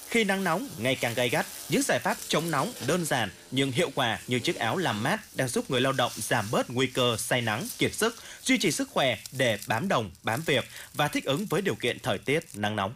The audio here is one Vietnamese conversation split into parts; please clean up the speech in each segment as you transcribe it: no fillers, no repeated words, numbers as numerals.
Khi nắng nóng ngày càng gay gắt, những giải pháp chống nóng đơn giản nhưng hiệu quả như chiếc áo làm mát đang giúp người lao động giảm bớt nguy cơ say nắng, kiệt sức, duy trì sức khỏe để bám đồng, bám việc và thích ứng với điều kiện thời tiết nắng nóng.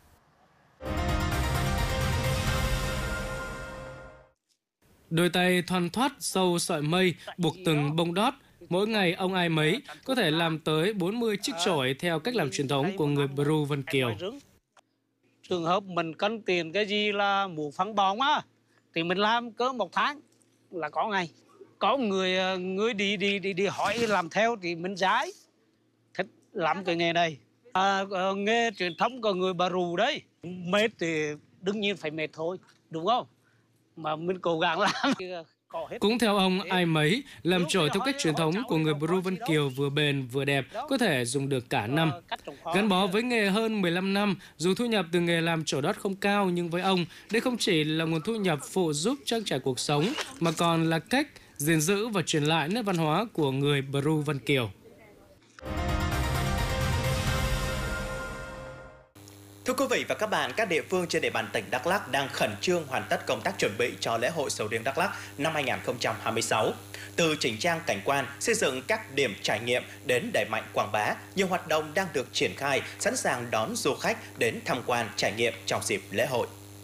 Đôi tay thoăn thoắt sâu sợi mây buộc từng bông đót. Mỗi ngày ông ai mấy có thể làm tới 40 chiếc chổi theo cách làm truyền thống của người Bru Vân Kiều. Trường hợp mình cần tiền cái gì là mũ phăng bóng á, thì mình làm cỡ 1 tháng là có ngày. Có người đi hỏi làm theo thì mình giải. Thích làm cái nghề này. Nghề truyền thống của người Bru đấy. Mệt thì đương nhiên phải mệt thôi, đúng không? Mà mình cố gắng làm. Cũng theo ông ai mấy, làm chổi theo cách truyền thống của người Bru Vân Kiều vừa bền vừa đẹp, có thể dùng được cả năm. Gắn bó với nghề hơn 15 năm, dù thu nhập từ nghề làm chổi đót không cao, nhưng với ông, đây không chỉ là nguồn thu nhập phụ giúp trang trải cuộc sống, mà còn là cách gìn giữ và truyền lại nét văn hóa của người Bru Vân Kiều. Thưa quý vị và các bạn, các địa phương trên địa bàn tỉnh Đắk Lắk đang khẩn trương hoàn tất công tác chuẩn bị cho lễ hội sầu riêng Đắk Lắk năm 2026. Từ chỉnh trang cảnh quan, xây dựng các điểm trải nghiệm đến đẩy mạnh quảng bá, nhiều hoạt động đang được triển khai, sẵn sàng đón du khách đến tham quan trải nghiệm trong dịp lễ hội.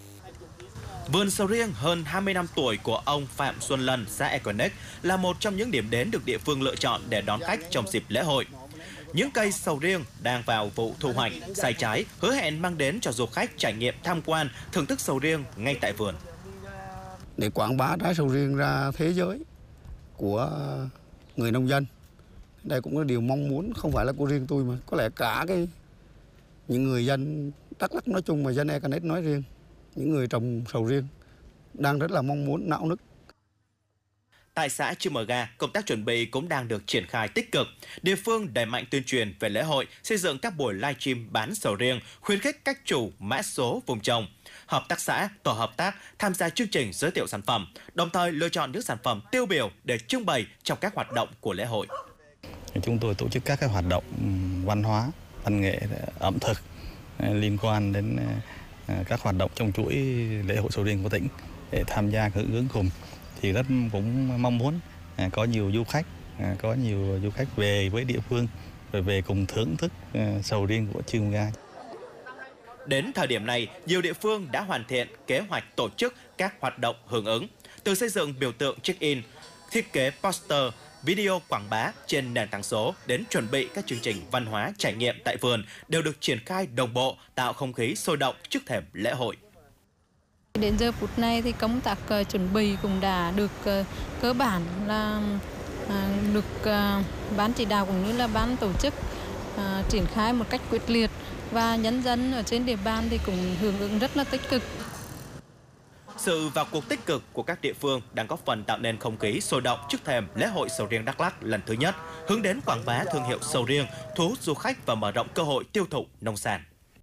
Vườn sầu riêng hơn 20 năm tuổi của ông Phạm Xuân Lân, xã Econex là một trong những điểm đến được địa phương lựa chọn để đón khách trong dịp lễ hội. Những cây sầu riêng đang vào vụ thu hoạch, sai trái, hứa hẹn mang đến cho du khách trải nghiệm tham quan, thưởng thức sầu riêng ngay tại vườn. Để quảng bá trái sầu riêng ra thế giới của người nông dân, đây cũng là điều mong muốn, không phải là của riêng tôi mà có lẽ cả những người dân Đắk Lắk nói chung và dân Econex nói riêng, những người trồng sầu riêng đang rất là mong muốn, nao nức. Tại xã Chư Mờ Ga, công tác chuẩn bị cũng đang được triển khai tích cực. Địa phương đẩy mạnh tuyên truyền về lễ hội, xây dựng các buổi livestream bán sầu riêng, khuyến khích các chủ mã số vùng trồng, hợp tác xã, tổ hợp tác tham gia chương trình giới thiệu sản phẩm, đồng thời lựa chọn những sản phẩm tiêu biểu để trưng bày trong các hoạt động của lễ hội. Chúng tôi tổ chức các hoạt động văn hóa, văn nghệ, ẩm thực liên quan đến các hoạt động trong chuỗi lễ hội sầu riêng của tỉnh để tham gia hưởng ứng cùng. Thì rất cũng mong muốn có nhiều du khách về với địa phương rồi về cùng thưởng thức sầu riêng của Chư Mờ Ga. Đến thời điểm này, nhiều địa phương đã hoàn thiện kế hoạch tổ chức các hoạt động hưởng ứng, từ xây dựng biểu tượng check-in, thiết kế poster, video quảng bá trên nền tảng số đến chuẩn bị các chương trình văn hóa trải nghiệm tại vườn đều được triển khai đồng bộ, tạo không khí sôi động trước thềm lễ hội. Đến giờ phút này thì công tác chuẩn bị cũng đã được cơ bản là được ban chỉ đạo cũng như là ban tổ chức triển khai một cách quyết liệt, và nhân dân ở trên địa bàn thì cũng hưởng ứng rất là tích cực. Sự vào cuộc tích cực của các địa phương đang góp phần tạo nên không khí sôi động trước thềm lễ hội sầu riêng Đắk Lắk lần thứ nhất, hướng đến quảng bá thương hiệu sầu riêng, thu hút du khách và mở rộng cơ hội tiêu thụ nông sản.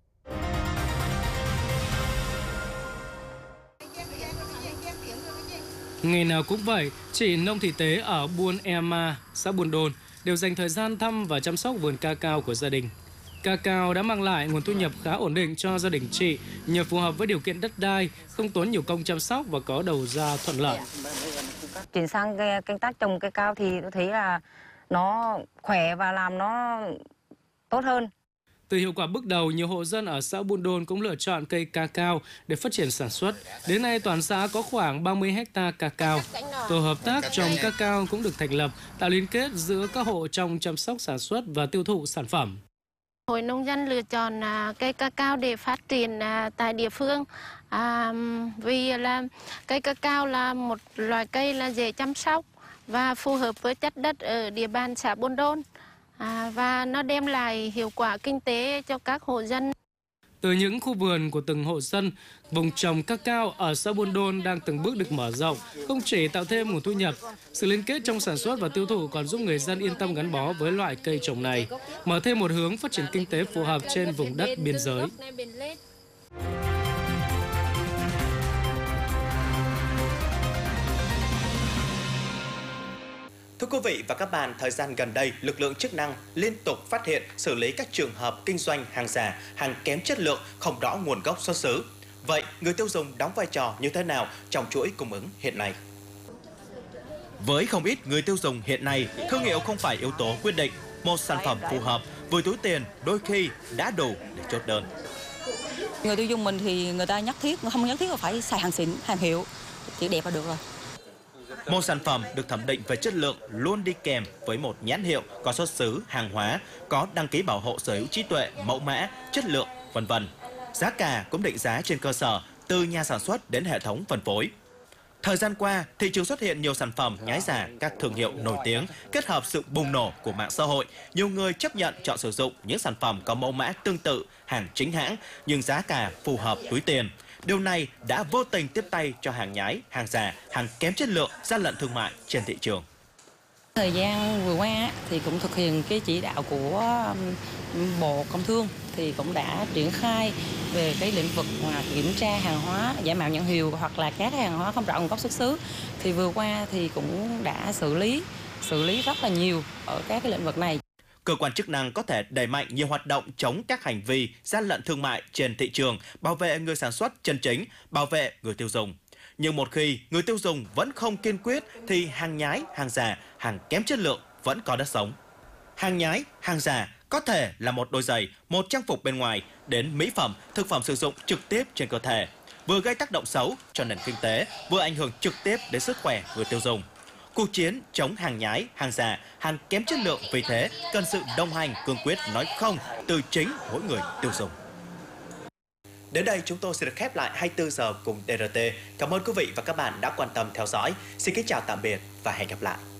Ngày nào cũng vậy, chị nông thị tế ở Buôn Ema, xã Buôn Đôn đều dành thời gian thăm và chăm sóc vườn cacao của gia đình. Cacao đã mang lại nguồn thu nhập khá ổn định cho gia đình chị nhờ phù hợp với điều kiện đất đai, không tốn nhiều công chăm sóc và có đầu ra thuận lợi. Chuyển sang canh tác trồng cacao thì tôi thấy là nó khỏe và làm nó tốt hơn. Từ hiệu quả bước đầu, nhiều hộ dân ở xã Buôn Đôn cũng lựa chọn cây cacao để phát triển sản xuất. Đến nay, toàn xã có khoảng 30 hecta cacao. Tổ hợp tác trồng cacao cũng được thành lập, tạo liên kết giữa các hộ trong chăm sóc sản xuất và tiêu thụ sản phẩm. Hội nông dân lựa chọn cây cacao để phát triển tại địa phương vì là cây cacao là một loại cây là dễ chăm sóc và phù hợp với chất đất ở địa bàn xã Buôn Đôn. Và nó đem lại hiệu quả kinh tế cho các hộ dân. Từ những khu vườn của từng hộ dân, vùng trồng cacao ở xã Buôn Đôn đang từng bước được mở rộng, không chỉ tạo thêm nguồn thu nhập, sự liên kết trong sản xuất và tiêu thụ còn giúp người dân yên tâm gắn bó với loại cây trồng này, mở thêm một hướng phát triển kinh tế phù hợp trên vùng đất biên giới. Thưa quý vị và các bạn, thời gian gần đây, lực lượng chức năng liên tục phát hiện, xử lý các trường hợp kinh doanh hàng giả, hàng kém chất lượng, không rõ nguồn gốc xuất xứ. Vậy người tiêu dùng đóng vai trò như thế nào trong chuỗi cung ứng hiện nay? Với không ít người tiêu dùng hiện nay, thương hiệu không phải yếu tố quyết định. Một sản phẩm phù hợp với túi tiền đôi khi đã đủ để chốt đơn. Người tiêu dùng mình thì người ta không nhất thiết là phải xài hàng xịn, hàng hiệu, chỉ đẹp là được rồi. Một sản phẩm được thẩm định về chất lượng luôn đi kèm với một nhãn hiệu có xuất xứ, hàng hóa, có đăng ký bảo hộ sở hữu trí tuệ, mẫu mã, chất lượng, v.v. Giá cả cũng định giá trên cơ sở từ nhà sản xuất đến hệ thống phân phối. Thời gian qua, thị trường xuất hiện nhiều sản phẩm nhái giả các thương hiệu nổi tiếng, kết hợp sự bùng nổ của mạng xã hội. Nhiều người chấp nhận chọn sử dụng những sản phẩm có mẫu mã tương tự, hàng chính hãng, nhưng giá cả phù hợp túi tiền. Điều này đã vô tình tiếp tay cho hàng nhái, hàng giả, hàng kém chất lượng, gian lận thương mại trên thị trường. Thời gian vừa qua thì cũng thực hiện cái chỉ đạo của Bộ Công Thương thì cũng đã triển khai về cái lĩnh vực kiểm tra hàng hóa giả mạo nhãn hiệu hoặc là các hàng hóa không rõ nguồn gốc xuất xứ. Thì vừa qua thì cũng đã xử lý rất là nhiều ở các cái lĩnh vực này. Cơ quan chức năng có thể đẩy mạnh nhiều hoạt động chống các hành vi gian lận thương mại trên thị trường, bảo vệ người sản xuất chân chính, bảo vệ người tiêu dùng. Nhưng một khi người tiêu dùng vẫn không kiên quyết thì hàng nhái, hàng giả, hàng kém chất lượng vẫn có đất sống. Hàng nhái, hàng giả có thể là một đôi giày, một trang phục bên ngoài, đến mỹ phẩm, thực phẩm sử dụng trực tiếp trên cơ thể, vừa gây tác động xấu cho nền kinh tế, vừa ảnh hưởng trực tiếp đến sức khỏe người tiêu dùng. Cuộc chiến chống hàng nhái, hàng giả, hàng kém chất lượng vì thế cần sự đồng hành cương quyết nói không từ chính mỗi người tiêu dùng. Đến đây chúng tôi sẽ được khép lại 24 giờ cùng DRT. Cảm ơn quý vị và các bạn đã quan tâm theo dõi. Xin kính chào tạm biệt và hẹn gặp lại.